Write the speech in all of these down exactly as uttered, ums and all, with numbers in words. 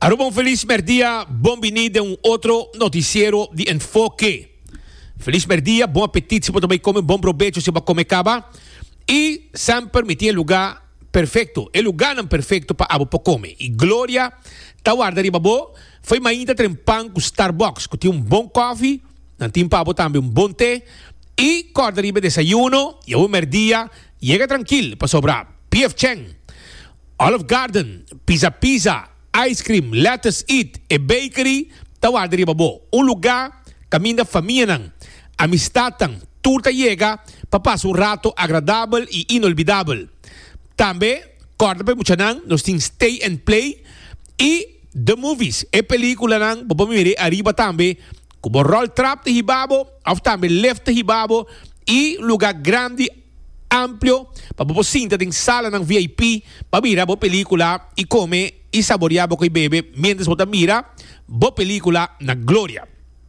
Aruba, un feliz merdia, bienvenido a un otro noticiero de Enfoque. Feliz merdia, bom apetite se você também come, bom proveito se você comer caba. E sempre me tem lugar perfeito. É lugar não perfeito para abo comer. E Glória, tá guarda riba bo, foi mainda trempan com Starbucks, que tinha um bom coffee, não tinha para também um bom té. E corda riba desayuno, e o merdia, chega tranquilo para sobrar. P F Cheng, Olive Garden, Pizza Pizza, Ice Cream, Let's Eat e Bakery, tawad riba bo. Un lugar, caminho família nang, amistad tang, turta llega, para passar um rato agradável e inolvidável. Também, corda pa mucha nang, nos ting Stay and Play e The Movies, e película nang, para mire arriba também, como roll trap de hibabo, ou também left de hibabo, e lugar grande, amplio, para você sentar em sala ng V I P, para mirar a película e comer e saborear com o bebê, mientras você mira a película na Glória.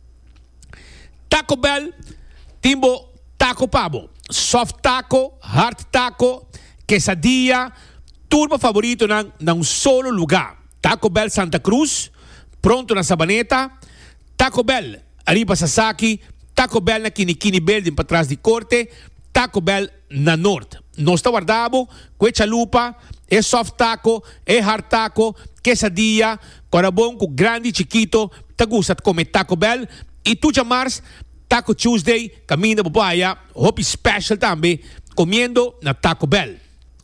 Taco Bell, timbo taco pavo, soft taco, hard taco, quesadilla, turbo favorito ng, ng solo lugar. Taco Bell Santa Cruz, pronto na Sabaneta, Taco Bell arriba Sasaki, Taco Bell na Kinikini Building para trás de corte, Taco Bell na Norte. Nós está guardado, com chalupa, é soft taco, é hard taco, quesadilla, corabon com grande chiquito, te gusta comer Taco Bell, e tu chamars Taco Tuesday, caminho da papaya, hopi special também, comendo na Taco Bell.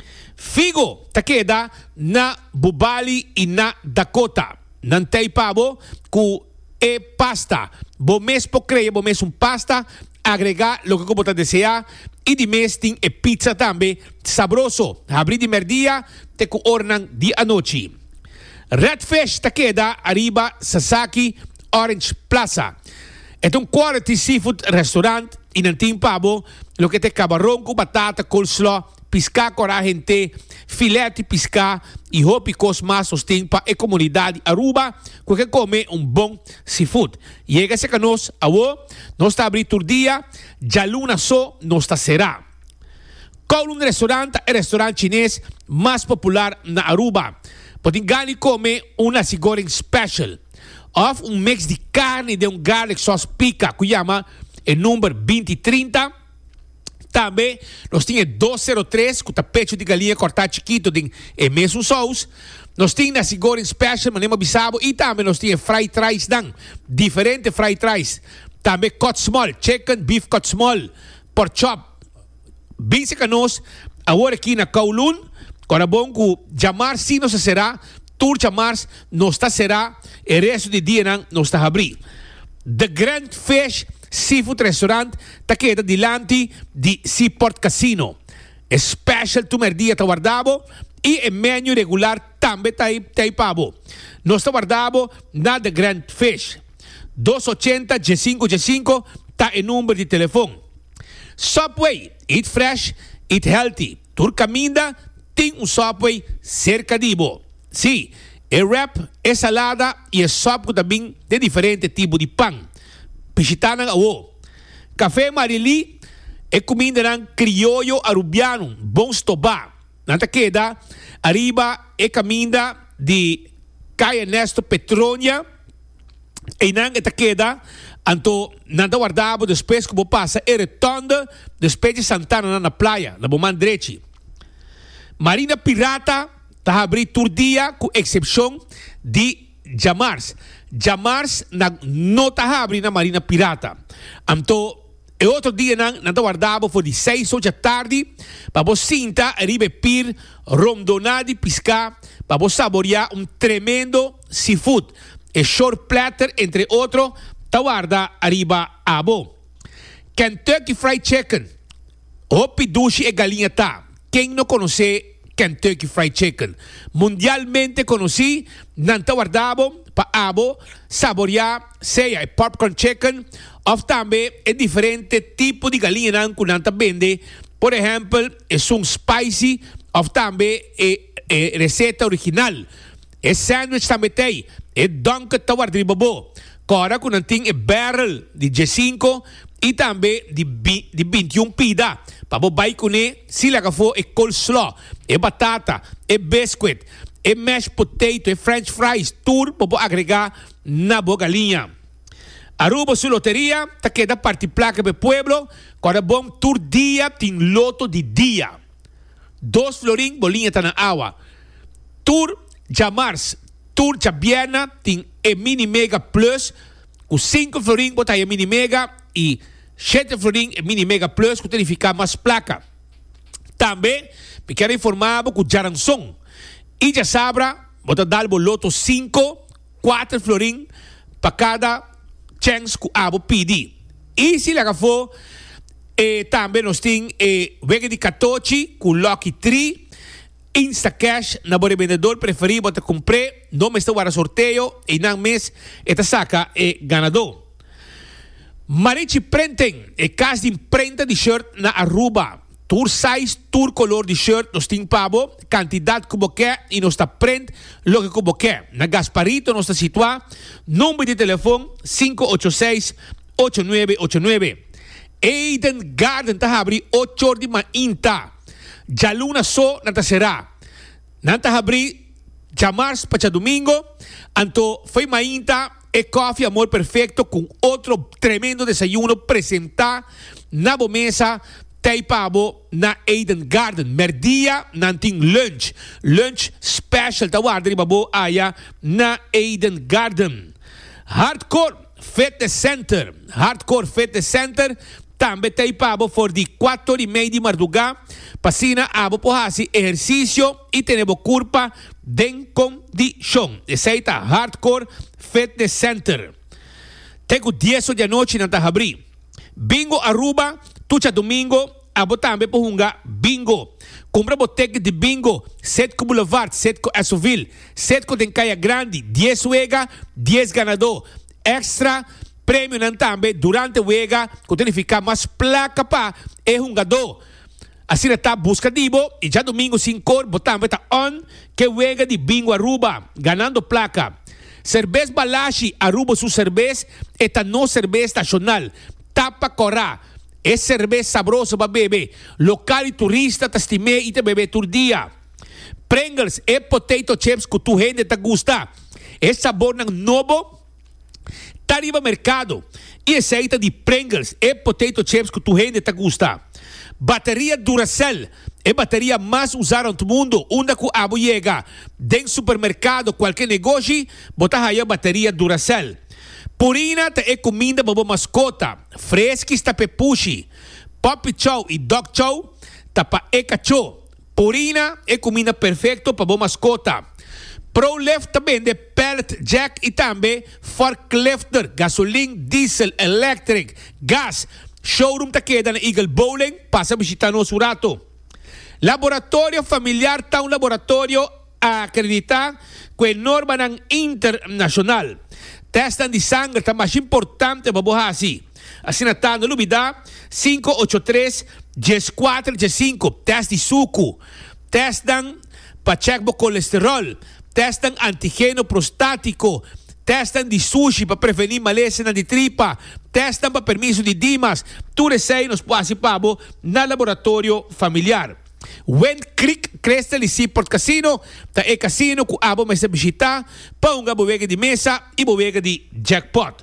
Figo, te queda na Bubali e na Dakota. Nantei pavo, com e pasta. Bo mes po creia, bo mes um pasta, agregar lo que como te desea e de mes tem e pizza também sabroso. Abrir de merdia te ku ornan di anoche. Redfish te queda arriba Sasaki Orange Plaza. É um quality seafood restaurant in Antim Pabo, lo que te camarão com batata, coleslaw, pisca coragente, filete pisca e hopicos mas sostém para a comunidade Aruba, que come um bom seafood. Chega-se a nós, awo, nós está abrindo todo dia, já luna só, nós está será. Kowloon Restaurant é o restaurante chinês mais popular na Aruba. Podem ganhar comer uma sigoreng special, of um mix de carne de um garlic sauce pica, que chama o número vinte trinta. Também nós tínhamos duzentos e três, com tapete de galinha cortado chiquito, de e mesmo sauce. Nós tínhamos a sigoreng special, manema bisabo, e também nós tínhamos fried rice, dan, diferente fried rice. Também cut small, chicken, beef cut small, pork chop. Bem se nós, agora aqui na Kowloon, agora bom que chamar se não se será, tour chamar não está será, e resto de dia não, não está a abrir. The Grand Fish Seafood Restaurant está queda dilante de Seaport Casino. É special tu merdia está guardado e o menu regular também está aí, tá aí pavo. Não está guardado na The Grand Fish. duzentos e oitenta G cinco G cinco está o número de telefone. Subway, eat fresh, eat healthy. Tur caminda, tem um Subway cerca de bo. Sim, é wrap, é salada e é sopa também de diferente tipo de pão. Pichitana o Café Marili é comida ng criollo arubiano, bom stobá. Nanta queda, arriba é caminda de Caia Ernesto Petronia, e nang esta queda, anto nanda guardabo, depois que passa, é retonda, depois de Santana na praia, na Boman Drechi. Marina Pirata, tá abrir todo dia, com exceção de Jamars. Jamars na não tá abrindo na Marina Pirata. Então, e outro dia nang nanda guardabo foi de seis horas da tarde, para você sinta arriba pir rondonade piscar, para você saborear um tremendo seafood. E short platter entre outro, tá guarda arriba abo. Kentucky Fried Chicken. Hopi dushi e galinha tá. Quem não conhece Kentucky Fried Chicken? Mundialmente conheci, não tá guardado para abo, saborear, seja popcorn chicken, ou também é diferente tipo de galinha não que não tá vende. Por exemplo, é um spicy, ou também é, é receita original. É sandwich também tem, é dunket tá guardado babo. Cora que não tem é barrel de G cinco e também de, de vinte e um pida. Para o baicone, sila ka fo e coleslaw, e batata, e biscuit, e mashed potato, e french fries, tour, bobo agregar na bogalinha. Aruba su loteria, ta queda parte placa pe pueblo, quando bom tour dia, tin loto de dia. Dos florin, bolinha tá na água. Tour Jamars, tour Jabiana, tin e mini mega plus, com cinco florin, bota aí mini mega, e sete florin e mini mega plus, que tem ficar mais placa. Também, me quero informar com o Jaranson. E já sabra, bota dar o loto cinco, quatro florin, para cada chance que abo pedi. E se lá for, eh, também nós temos eh, Wega de quatorze, com Lucky três, Instacash, na bora vendedor preferido, bota comprei, não me estou para sorteio, e não mês, esta saca é ganador. Marichi Prenten, é casa de imprenta de shirt na Aruba. Tour size, tour color de shirt, nós temos pavo, quantidade que você quer, e nós está print, lo que você quer. Na Gasparito, nós está situado, número de telefone, cinco oito seis, oito nove oito nove. Eden Garden, está abrindo oito horas de manhã. Já luna só, não será. Não está abrindo, já março, para domingo, então foi manhã, e coffee amor perfeito, com outro tremendo desayuno, apresentar na mesa, Tei pabo na Eden Garden. Merdia nanting lunch. Lunch special tawardri babo aya na Eden Garden. Hardcore Fitness Center. Hardcore Fitness Center. Também tem pabo for di quattro e meia de madrugada. Passina abo pohasi exercício e tenebo curpa den condição. Essa Hardcore Fitness Center. Tengo diez da noite na Tahabri. Bingo Aruba. Tucha domingo, abo também por hunga bingo. Compra boteca de bingo, Setco Boulevard, Setco Assoville, Setco de Caia Grande, dez wega, dez ganador. Extra prêmio nan também durante wega, que tem ficar mais placa pa é hungador. Assim está busca dibo e já domingo cinco botam tá on que wega de bingo Aruba, ganhando placa. Cerveza Balashi, Aruba su cerveza, esta no cerveza nacional. Tapa Corá. É cerveja sabrosa para beber. Local e turista te estime e te bebe todo dia. Pringles é potato chips que tu gente te gusta. É sabor não novo. Tá arriba mercado. E aceita de Pringles é potato chips que tu gente te gusta. Bateria Duracell é bateria mais usada no mundo. Onde que abo chega. Dentro supermercado, qualquer negócio, bota aí a bateria Duracell. Purina é comida para mascota. Fresca está para puxi. Puppy Chow e Dog Chow está para cachorro. Purina é comida perfeita para mascota. ProLift também de pellet jack e também forklifter, gasolina, diesel, electric, gas. Showroom ta queda na Eagle Bowling. Passa a visitar nosso rato. Laboratório familiar está um laboratório acreditado com a norma internacional. Testan de sangue está mais importante para você assim. Assim está no Lubida cinco oito três, um quatro um cinco. Test de suco. Testan para checar o colesterol. Testan antígeno prostático. Testan de sushi para prevenir maleza na de tripa. Testan para permiso de dimas. Tudo isso aí nos pode participar no laboratório familiar. When Creek Crystal e Seaport Casino, tá é casino que abo mais visitar, para uma bodega de mesa e bodega de jackpot.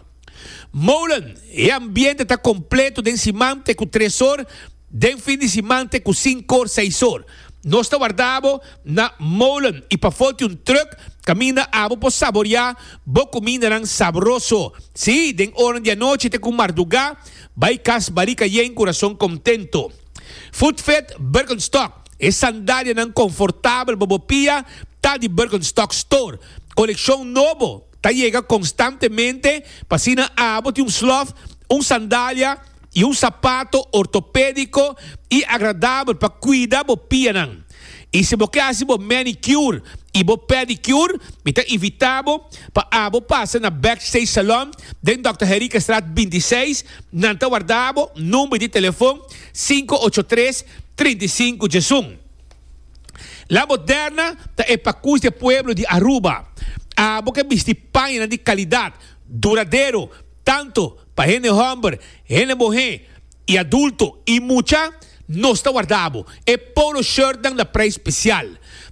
Molen, é ambiente tá completo de cimante com três horas, de fim de cimante com cinco horas, seis horas. Nós está guardado na Molen e para foto um truck, camina abo para saborear, boa comida não saboroso. Sim, de hora de noite te com marduga, vai cas barica e em coração contento. Footfit Birkenstock. É sandália não confortável, bobopia, tá de Birkenstock Store. Coleção novo, tá chega constantemente, passina a abo de um sloth, um sandália e um sapato ortopédico e agradável para cuidar bopia não. E se você quer bo manicure e bo pedicure, me tá invitado para abo passa na Backstage Salon, dentro doutor Henrique Straat vinte e seis, não tá guardado, número de telefone cinco oito três, três cinco um. La Moderna tá é para cuidar do pueblo de Aruba. Abo que viste página de qualidade, duradeiro, tanto para gente homem, gente mulher e adulto e mucha. Não está guardado. É polo shirt na preço especial.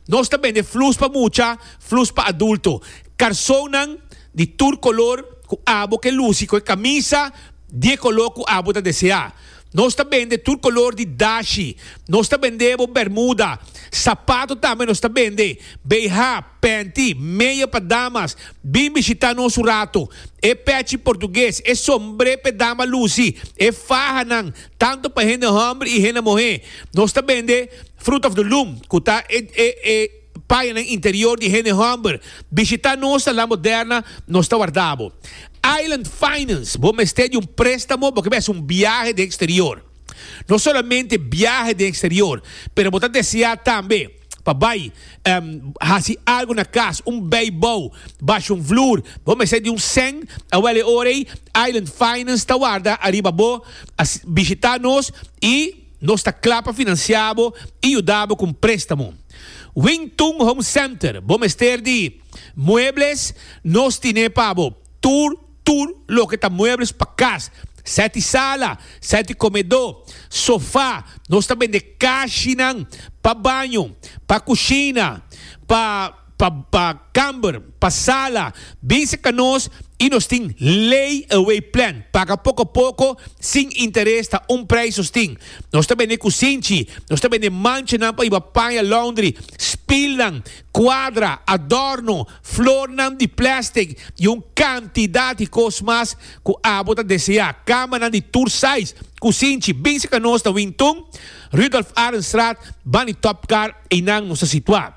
nós também de flus para mucha, flus para adulto. Carsonan de tur color com abo que luci com camisa de color com abo da desejar. Nós também de tur color de dashi. Nós também de bermuda. Sapato também nós também de beija, panty, meia para damas. Bim visitar nosso rato. É pet português. É sombre para dama luci. É farra nang. Tanto para gente homem e gente mulher. Nós também de fruit of the loom. Kuta é é é pai no interior de gente homem. Visitar nossa la moderna nós está guardado. Island Finance, vamos ter um préstamo porque é um viagem de exterior. Não somente viagem de exterior, mas você deseja também para vai um, fazer algo na casa, um beisebol, baixo um flor, vamos ter de um cem, a wale orei, Island Finance está guarda, arriba bo, visitar-nos e nós está claro para financiar e ajudar com préstamo. Wingtung Home Center, vamos ter de muebles, nós temos para tour, tour, lo que está muebles para casa. Sete sala, sete comedor, sofá, nós também de caixinang, para banho, para cozinha, para pa, pa camber, para sala, vem-se que nós e nós temos layaway plan, paga pouco a pouco, sem interesse, um preço tem. Nós também de cozinha, nós também de mancha para ir para laundry, spilan, quadra, adorno, flor de plástico e uma quantidade de coisas mais que a bota desejar. Cama de tour size, cozinha, vem-se que nós estamos em Rudolf Arenstraat, Bani Top Car e não nos situar.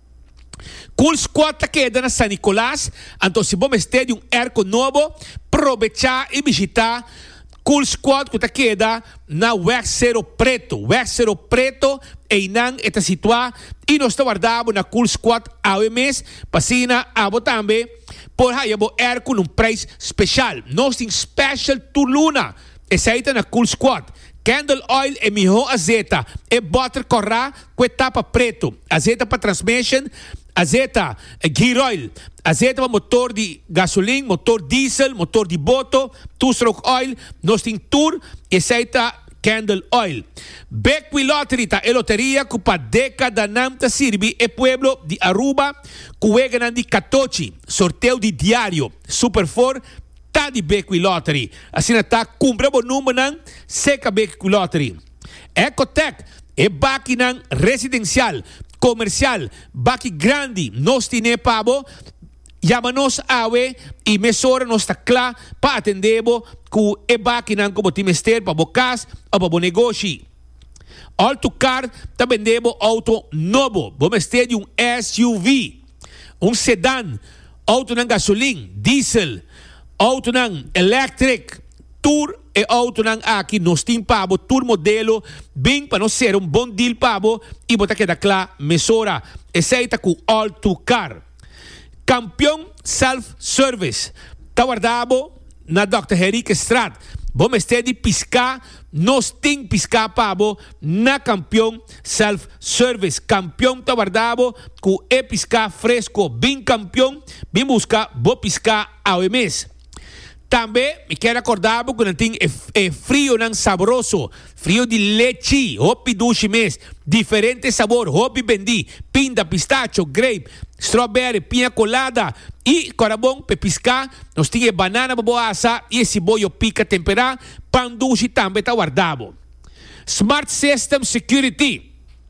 Cool Squad queda na San Nicolás, então se vamos ter um erco novo, aproveitar e visitar Cool Squad que queda na Wexero Preto. Wexero Preto e não está situado e nós estamos guardando na Cool Squad ao mês, passina a também por aí o erco num preço especial. Nós temos special turluna, essa aí está na Cool Squad. Candle oil é melhor azeite, é butter corra com etapa preto, azeite para transmission, azeite gear oil, azeite para motor de gasolina, motor diesel, motor de boto, two-stroke oil, nós temos tour e azeite Candle oil. Becqui Lottery ta é loteria que para década não serve é pueblo de Aruba, que de Catochi, sorteio de diário, Super four, tá de Becqui Lottery. Assim tá cumpre o número não seca Becqui Lottery. Ecotec é baki não residencial, comercial, baki grande, nós tine pabo, chama-nos awe e mesora nós está claro para atender que é baki não como timester para o casa ou para o negócio. Auto Car tá vendendo auto novo, vamos ter um S U V, um sedã, auto não gasolina, diesel, auto ng electric, tour e auto ng aqui nós temos pabo, tour modelo, bem para nós ser um bom deal pabo e botar que da clá mesora, aceita com Auto Car. Campeão Self-Service, tá guardado na doutor Henrique Straat, vamos ter de piscar, nós temos piscar pabo na Campeão Self-Service. Campeão tá guardado com e piscar fresco, bem campeão, bem buscar, vou piscar ao mês. Também me quero acordar porque tem é, é frio não saboroso, frio de leite, hopi duche mês, diferente sabor, hopi bendi, pinda, pistacho, grape, strawberry, pinha colada e corabão para piscar, nós temos banana baboasa e esse boio pica temperar, pão duche também está guardado. Smart System Security,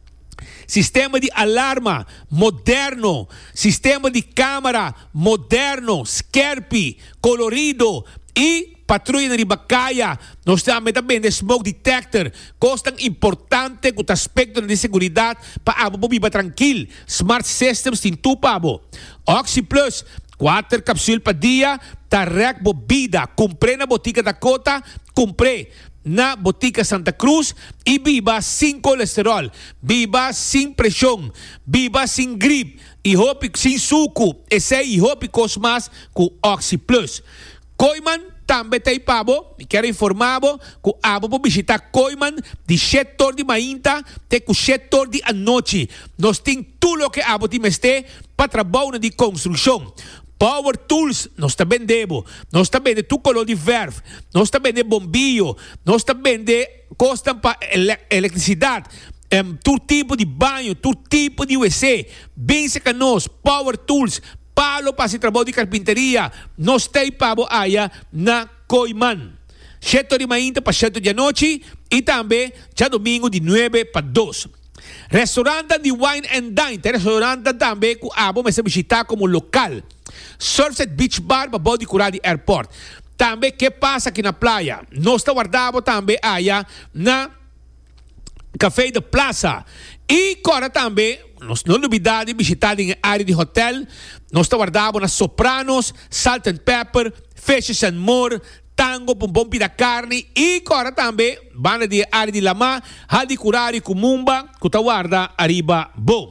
sistema de alarma moderno, sistema de câmara moderno, Skerpi, colorido e patrulha de bacaia. Nós temos também de smoke detector, coisa importante com o aspecto de segurança para a viver tranquilo. Smart Systems tem tu pabo. Oxy Plus, quatro cápsulas por dia, tarrec bebida. Comprei na botica da Cota, comprei na Botica Santa Cruz e viva sem colesterol, viva sem pressão, viva sem gripe e hope sem suco, esse e hope cosmas com Oxy Plus. Coiman também tem pabo, me quero informar que a vou visitar Coiman de setor de mainta até com setor de anoche. Nós temos tudo o que a vou te mestre para trabalho de construção. Power Tools, nós também vendemos. Nós também vendemos tu color de verve. Nós também vendemos bombilho. Nós também vendemos costas para ele eletricidade. um, todo tipo de banho, todo tipo de U C, bem secanos, power tools, palo para se trabalho de carpinteria, nós tem pabo aya na Coiman. Sete de manhã para sete da noite e também já domingo de nove para duas. Restaurante de Wine and Dine, restaurante também que abo me se visitar como local. Surfset Beach Bar para body curar de airport. Também que passa aqui na praia? Nós está guardado também aya na Café da Plaza. E agora também, nós não novidade visitar em área de hotel. Nós está guardado na Sopranos, Salt and Pepper, Fishes and More, Tango, Pompom da Carne. E agora também, banda de área de Lama, Hadi Curari, Kumumba, que está guarda arriba bo.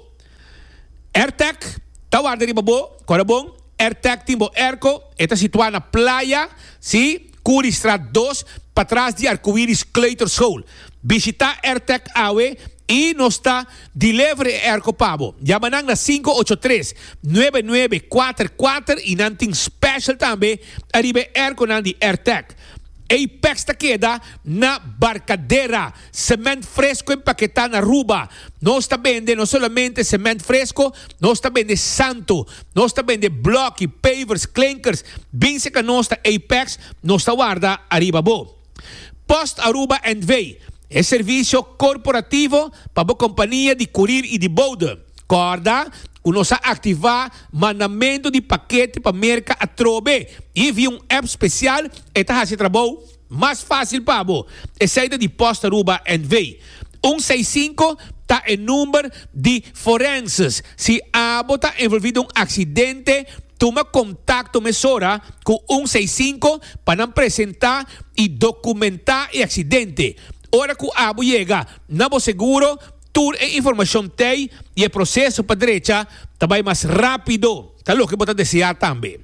AirTech, está guarda arriba bo, agora bom. AirTech Timbo Erco, está situado na praia, sim? Curi Strat dois, para trás de Arco-Íris Claytor Soul. Visitar AirTech Awe e nós está delivery Erco Pabo. Yamanang na cinco oito três, nove nove quatro quatro e nanting special também arriba Erco nandi AirTech. Apex está queda na Barcadeira, cemento fresco empaquetado na Aruba. Nós está vendendo não somente cemento fresco, nós está vendendo santo, nós está vendendo block, pavers, clinkers, bem seca nós está Apex, nós está guarda arriba bo. Post Aruba and Way, é serviço corporativo para a companhia de courier e de bode. Corda, nós a ativar mandamento de paquete para merca a trobe. E vi um app especial, e está fazendo trabalho mais fácil para você. É saída de Post Aruba and Way. um seis cinco está em número de forenses. Se a abo está envolvido em um acidente, toma contato mesora com um seis cinco para não apresentar e documentar o acidente. Ora que o abo chega, não seguro, toda a informação tem e o processo para a direita também mais rápido. Está louco que você desejar também.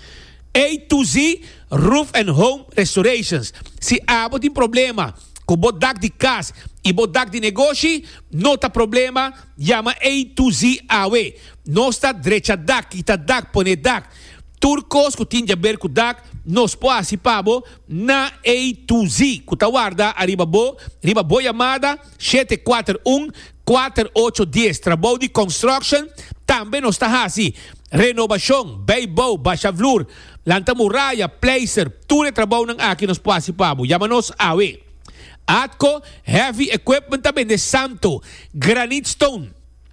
A to Z Roof and Home Restorations. Se abo tem problema com o bodak de casa e bodak de negócio, não tem problema, chama A to Z Awe. Não está direita dak, está dak, põe dak. Turcos que tinha a ver com dak, nós pode pabo na A to Z. Que está guarda, arriba bo, arriba bo chamada sete quatro um quatro oito um zero. Trabalho de construction, também nós está assim. Renovação, beibo, baixa flor, lanta muralha, placer, tudo é trabalho nang aqui nós pode pabo. Chama-nos Awe. Atco, heavy equipment também de Santo, Granite Stone,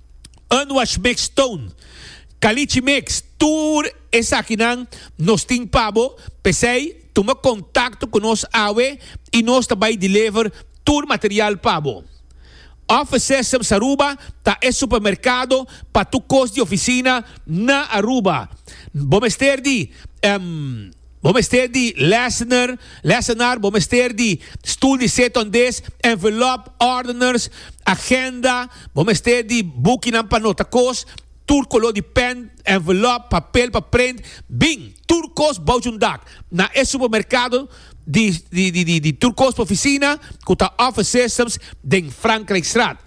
Unwash Mix Stone, Caliche Mix, tudo essa aqui não nos tem pabo, pensei, toma contato com nós Awe e nós também deliver todo material pabo. Office Systems Aruba, tá é supermercado para tu custo de oficina na Aruba. Vamos ter de um, vamos ter de listener, listener, vamos ter de stoel de setondes, envelope, orders, agenda, vamos ter de booking para nota cost, turco de pen, envelope, papel para print, bing, turcos baujundak. Na é supermercado de de de de, de turcos para oficina, com tá Office Systems de Frankrijkstraat.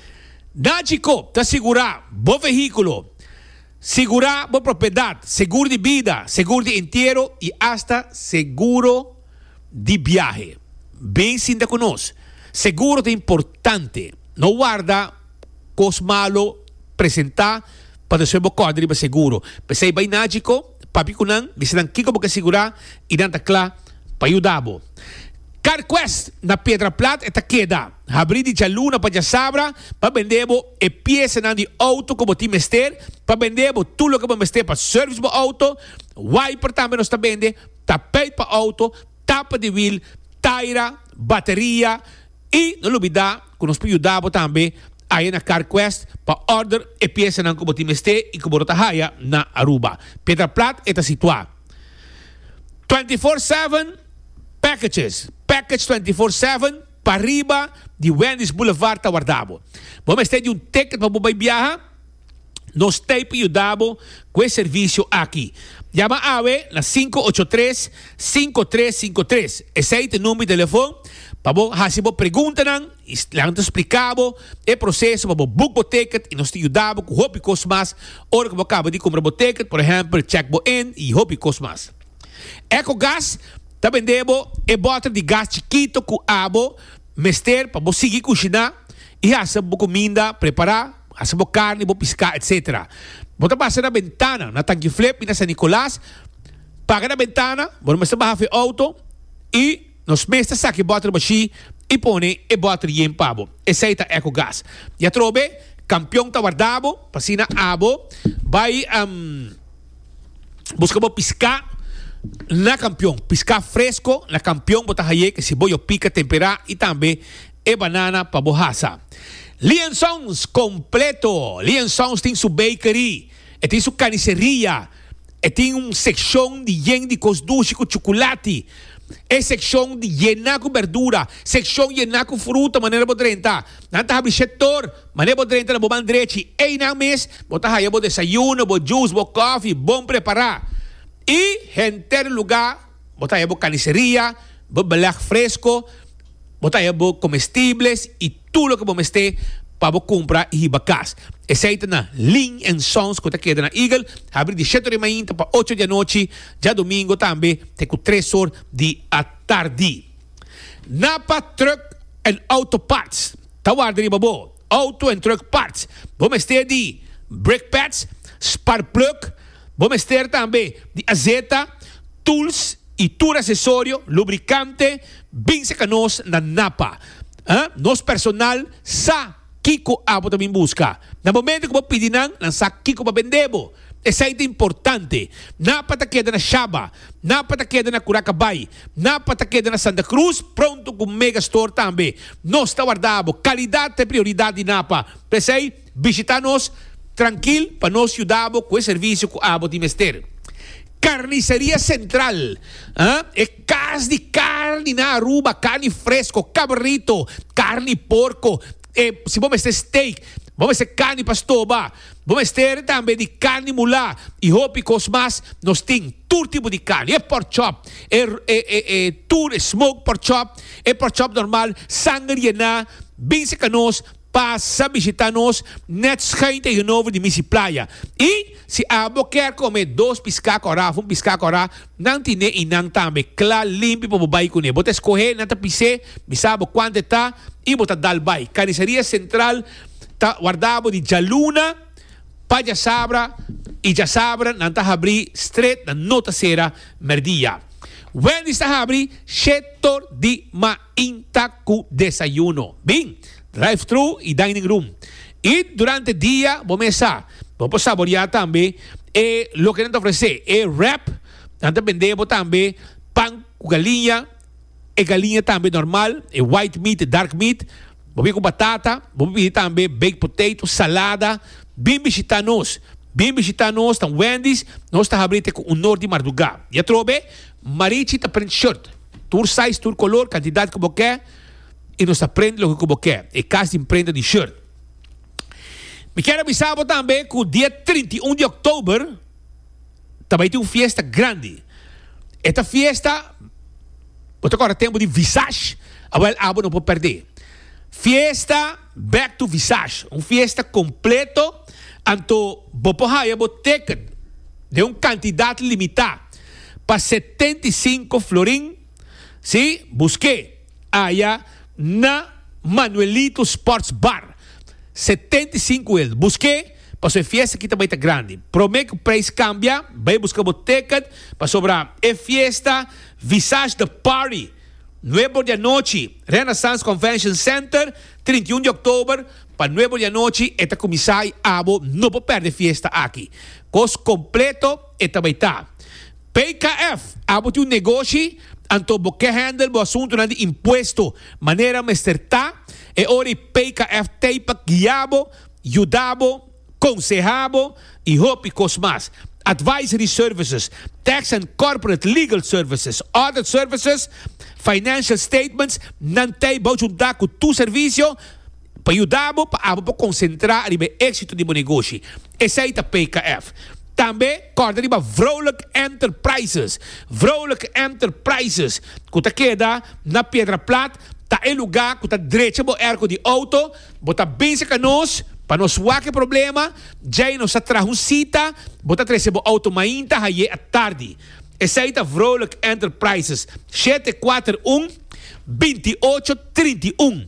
Nachico, tá segurar bom veículo, segurar boa propriedade, seguro de vida, seguro de inteiro e hasta seguro de viaje. Bem sinta conosco. Seguro é importante. Não guarda cos malo presentar para o seu código de seguro. Pensei bem Nachico, papi kunan, bisilang kiko porque segurar e danta klá para ajudar-bo. CarQuest na Pedra Plata está queda. Abrir de luna para sabra para vender e peça de auto como time mester para vender tudo que vamos mester para service para auto, wiper também nós está vende, tapete para auto, tapa de wheel, taira, bateria e não olvidar que nós podemos ajudar também aí na CarQuest para order e peça não como time mester e como rota raia na Aruba. Pedra Plata está situada. twenty-four seven packages. Package twenty-four seven para riba de Wendy's Boulevard Tawardabo. Vamos ter de um ticket para você viajar. Nós temos para ajudar com esse serviço aqui. Chama a AWE na cinco oito três cinco três cinco três. Esse é o número de telefone. Para você fazer perguntas, nós explicamos o processo para book o ticket e nós te ajudamos com hobby cosmas. Ora que você acaba de comprar o ticket, por exemplo, check in e hobby cosmas. EcoGás, tá vendendo e bota de gás chiquito com abo, mester para você seguir cozinhar E essa boa comida, preparar, essa boa carne, boa pescar, etcétera. Bota passa na ventana, na tanque flip, na San Nicolás, paga na ventana, bota mas baja fe auto, e nos mestres saque bota baixi, e põe e bota em pabo. Essa aí tá EcoGás. Já trobe, campeão tá guardado, passina abo, vai um, busca boa pescar, na campeão, pescar fresco, na campeão bota aí que se boio pica, temperar, e também e banana para borraça. Liansons completo. Liansons tem sua bakery, e tem sua carniceria, e tem uma seção de yen de cosduche com chocolate, e seção de yen com verdura, seção de yen com fruta, maneira bodrenta. Nanta abre setor, maneira bodrenta na boban direito, e na mês, bota aí bo desayuno, bo juice, bo coffee, bom preparar. E em lugar, bota aí bo carniceria, bo belag fresco, bota aí bo comestibles e tudo que vamos ter para comprar e bacas. Esse aí na Lin and Sons que está aqui na Eagle, abre de sete da manhã para oito da noite, já domingo também, tem com três horas de a tarde. Napa Truck and Auto Parts, tá guardando babo, Auto and Truck Parts, vamos ter de brake pads, spark plug, vamos ter também de azeta, tools e tour acessório, lubricante, bem secanos na Napa. Ah, nos personal sa Kiko abo também busca. Na momento que vou pedir nan, sa Kiko para vendebo. Essa é importante. Napa ta queda na Shaba, Napa ta queda na Curacabay, Napa ta queda na Santa Cruz, pronto com mega store também. Nós está guardado. Qualidade é prioridade de Napa. Pensei, visitar-nos tranquilo para nós ajudar com o serviço que abo de mester. Carniceria Central, ¿ah? É casa de carne na Aruba, carne fresco, cabrito, carne porco, eh, se vamos ter steak, vamos ter carne pastoba, vamos ter também de carne mulá e hópicos mais, nós temos todo tipo de carne, é pork chop, é, é, é, é tour, smoke pork chop, é pork chop normal, sangue na, bem secanos, passa visitar-nos, net schijnt tegenover de Missie Playa. E se abo quer comer dois piscar corá, um piscar corá, não tine e não também, claro, limpo para o bairro com ele. Bota escorrer, não tá pisar, me sabe quanto está, e bota dar bairro. Carniceria Central, tá guardado de Jaluna, para Jasabra, e Jasabra, não tá abrir, straight, na nota cera, merdia. When está abrir, setor de mainta com desayuno. Bem, drive-thru e dining room. E durante o dia, vamos começar. Vamos saborear também e o que nos oferecer é wrap, nós vendemos também pão com galinha, e galinha também normal, e white meat, dark meat, vamos com batata, vamos pedir também baked potato, salada, bem visitar-nos, bem visitar-nos, tam Wendy's, nós estamos abrindo com o norte de madrugada. E a trobe, marichi tá print shirt, tour size, tour color, quantidade que você quer, e nós aprendemos o que você quer, e caso de prenda de shirt. Me quero avisar também que o dia trinta e um de outubro também tem uma festa grande. Esta festa, você agora tempo de Visage, agora abo não pode perder. Fiesta Back to Visage, uma festa completo, anto bopohaya boteca de uma quantidade limitada para setenta e cinco florim, sim, busquei allá na Manuelito Sports Bar. setenta e cinco euros. Busquei para sua festa que também está grande. Prometo que o preço cambia. Vai buscar boteca para sobrar. É festa Visage the Party. nove da noite. Renaissance Convention Center. trinta e um de outubro. Para nove da noite. Esta comissão abo não pode perder festa aqui. Costo completo. E também está. P K F. Abo tem um negócio. Anto boque handle o assunto de imposto. Maneira mesterta. E ora P K F teipa guiabo, ajudabo, consejabo e hópicos mais. Advisory services, tax and corporate legal services, audit services, financial statements, nantei bom juntar com tu serviço para ajudabo para concentrar no êxito do negócio. Esse aí é P K F. Também, corda de Vrolijk Enterprises. Vrolijk Enterprises. Que está queda na Pedra Plata. Tá em lugar que está direito ao erco de auto. Bota bem se canos. Para não suar que problema. Já nos atrás um cita. Bota três o auto mainta. Aí à tarde. Esse aí tá Vrolijk Enterprises. sete quatro um, dois oito três um.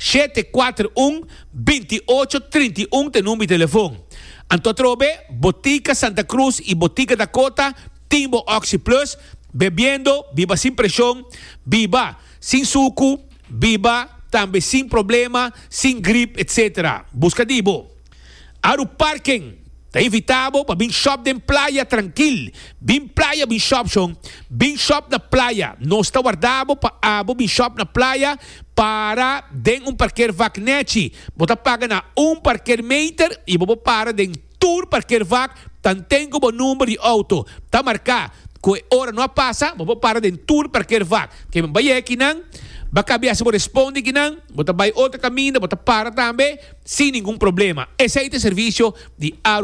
sete quatro um, dois oito três um tem número de telefone. Anto trobe, Botica Santa Cruz e Botica Dakota, Timbo Oxy Plus, bebiendo, viva sin presión, viva sin suco, viva também sem problema, sem gripe, etcétera. Busca dibo. Aru parking. Tá invitado para vir shop de playa tranquilo. Bin playa, bin shop son. Bin shop na playa. Não está guardado para abo bin shop na playa para den um parqueiro vacnete. Você paga na um parqueiro meter e você para den tour parqueiro vac. Tantengo o número de auto. Tá marcado. Que hora não passa, você para den tour parqueiro vac. Que vai aqui não. Baka biasa mo responde kinang, bota bay outro caminho, bota para também, sem nenhum problema. Esse é o serviço de Aru